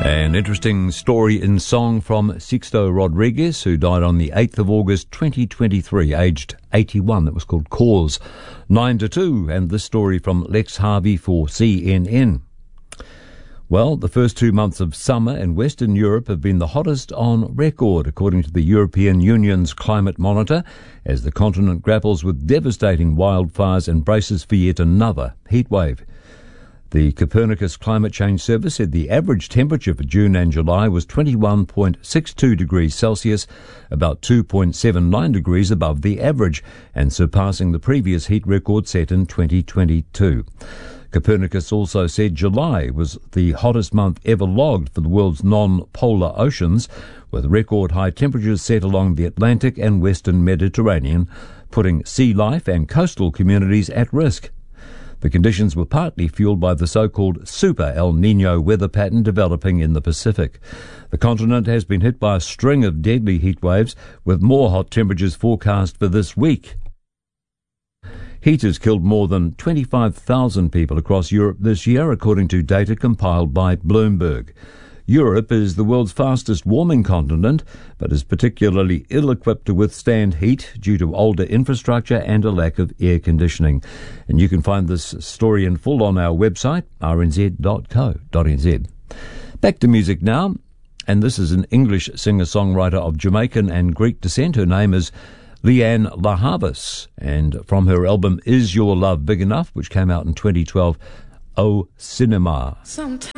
An interesting story in song from Sixto Rodriguez, who died on the 8th of August 2023, aged 81. That was called Cause. 9-2, and this story from Lex Harvey for CNN. Well, the first 2 months of summer in Western Europe have been the hottest on record, according to the European Union's Climate Monitor, as the continent grapples with devastating wildfires and braces for yet another heatwave. The Copernicus Climate Change Service said the average temperature for June and July was 21.62 degrees Celsius, about 2.79 degrees above the average, and surpassing the previous heat record set in 2022. Copernicus also said July was the hottest month ever logged for the world's non-polar oceans, with record high temperatures set along the Atlantic and Western Mediterranean, putting sea life and coastal communities at risk. The conditions were partly fueled by the so-called Super El Niño weather pattern developing in the Pacific. The continent has been hit by a string of deadly heat waves, with more hot temperatures forecast for this week. Heat has killed more than 25,000 people across Europe this year, according to data compiled by Bloomberg. Europe is the world's fastest warming continent, but is particularly ill-equipped to withstand heat due to older infrastructure and a lack of air conditioning. And you can find this story in full on our website, rnz.co.nz. Back to music now, and this is an English singer-songwriter of Jamaican and Greek descent. Her name is Lianne La Havas, and from her album Is Your Love Big Enough, which came out in 2012, Oh Cinema.